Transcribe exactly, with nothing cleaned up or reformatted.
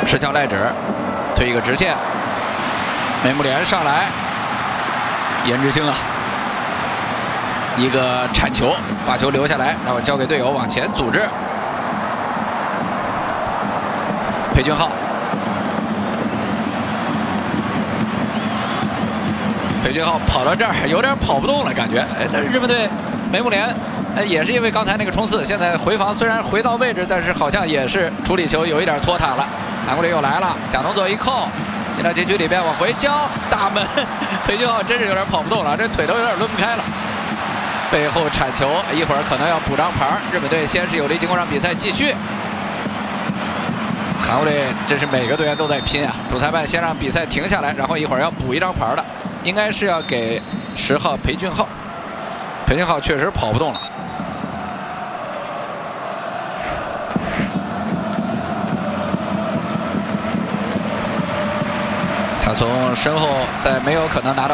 持球赖指，推一个直线，梅木连上来，颜志兴啊，一个铲球，把球留下来，然后交给队友往前组织。裴俊浩，裴俊浩跑到这儿有点跑不动了，感觉。哎，但是日本队梅木连，哎，也是因为刚才那个冲刺，现在回防虽然回到位置，但是好像也是处理球有一点拖沓了。韩国队又来了，假动作一扣，进到禁区里边往回交，大门，裴俊浩真是有点跑不动了，这腿都有点抡不开了。背后铲球，一会儿可能要补张牌。日本队先是有力进攻，让比赛继续。韩国队真是每个队员都在拼啊！主裁判先让比赛停下来，然后一会儿要补一张牌的，应该是要给十号裴俊浩。裴俊浩确实跑不动了。他从身后在没有可能拿到